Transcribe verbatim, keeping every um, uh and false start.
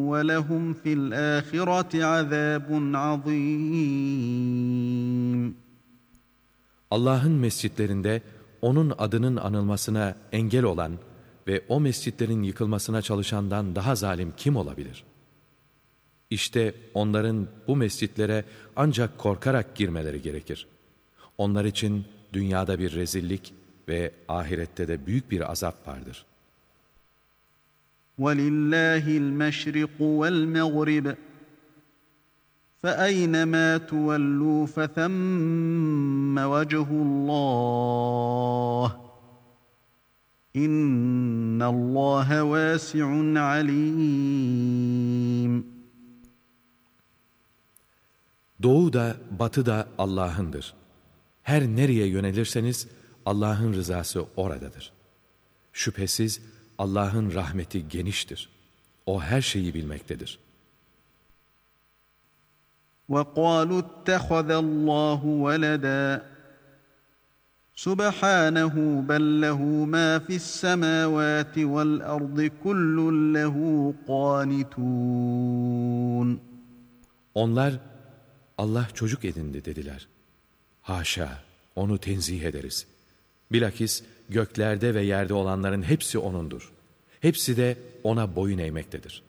وَلَهُمْ فِي الْآخِرَةِ عَذَابٌ عَظِيمٌ. Allah'ın mescitlerinde onun adının anılmasına engel olan ve o mescitlerin yıkılmasına çalışandan daha zalim kim olabilir? İşte onların bu mescitlere ancak korkarak girmeleri gerekir. Onlar için dünyada bir rezillik ve ahirette de büyük bir azap vardır. وَلِلَّهِ الْمَشْرِقُ وَالْمَغْرِبُ فَأَيْنَمَا تُوَلُّوا فَثَمَّ وَجْهُ اللّٰهِ اِنَّ اللّٰهَ وَاسِعٌ عَلِيمٌ. Doğu da batı da Allah'ındır. Her nereye yönelirseniz Allah'ın rızası oradadır. Şüphesiz Allah'ın rahmeti geniştir. O her şeyi bilmektedir. وَقَالُوا اتَّخَذَ اللّٰهُ وَلَدًا سُبْحَانَهُ بَلْ لَهُ مَا فِي السَّمَاوَاتِ وَالْأَرْضِ كُلٌّ لَهُ قَانِتُونَ. Onlar Allah çocuk edindi dediler. Haşa, onu tenzih ederiz. Bilakis göklerde ve yerde olanların hepsi O'nundur. Hepsi de O'na boyun eğmektedir.